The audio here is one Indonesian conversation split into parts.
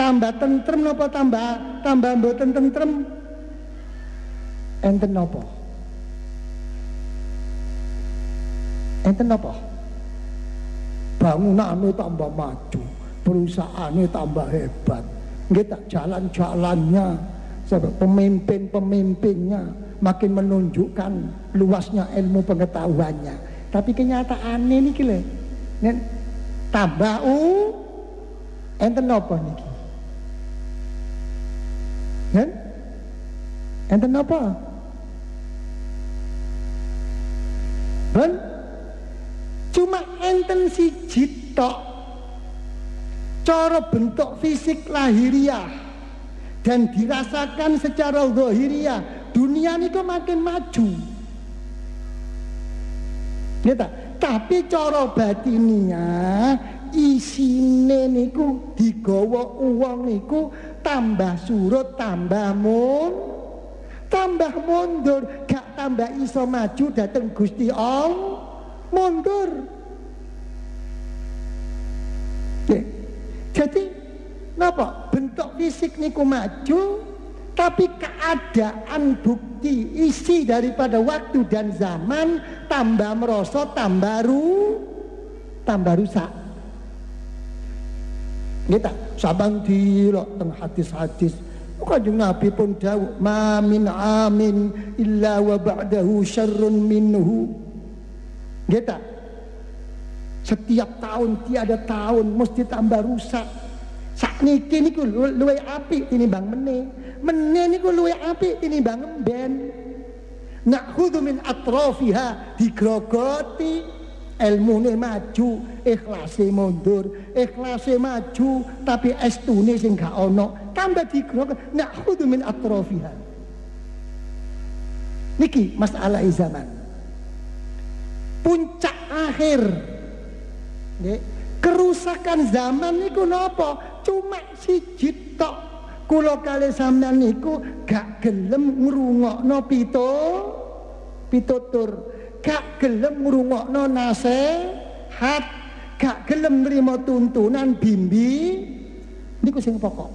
Tambah tentrem napa tambah mboten tentrem? Enten napa? Enten napa? Bangunane tambah maju, perusahaannya tambah hebat. Nggih tak jalan-jalannya, sebab pemimpin-pemimpinnya makin menunjukkan luasnya ilmu pengetahuannya. Tapi kenyataannya niki lho, nek tambah enten napa niki? Kan? Enten napa? Ben cuma enten siji tok cara bentuk fisik lahiriah dan dirasakan secara zahiriah. Dunia niku makin maju. Gitu. Tapi cara batiniah isine niku digawa uang niku tambah surut tambah mundur, gak tambah iso maju dateng Gusti Allah, mundur. Jadi napa bentuk fisik niku maju, tapi keadaan bukti isi daripada waktu dan zaman tambah merosot, tambah rusak. Kita sabang dilok teng hadis-hadis. Kanjeng Nabi pun dawuh, "Ma min amin illa wa ba'dahu syarrun minhu." Kita setiap tahun tiada tahun mesti tambah rusak. Sakniki niku luwih apik tinimbang meneh niku luwih apik tinimbang emben. Nakhudhu min atrafiha, digrogoti, ilmune maju, ikhlase mundur, ikhlase maju tapi estune sing gak ono, tambah digrogoti. Nakhudhu min atrafiha. Niki masalah zaman. Puncak akhir. Nggih, kerusakan zaman niku napa? Cuma siji tok. Kula kalih sampeyan niku gak gelem ngrungokno pitutur, gak gelem ngrungokno nasihat, gak gelem nrimo tuntunan niku sing pokok.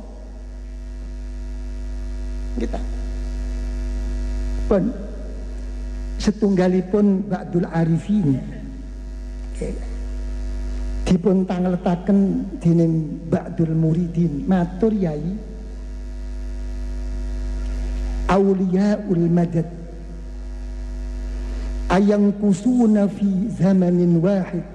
Kita pun setunggalipun Ba'dul Arifin dipun tangletaken dening Ba'dul Muridin, matur yai, auliyaul madad ayang kusuna fi zamanin wahid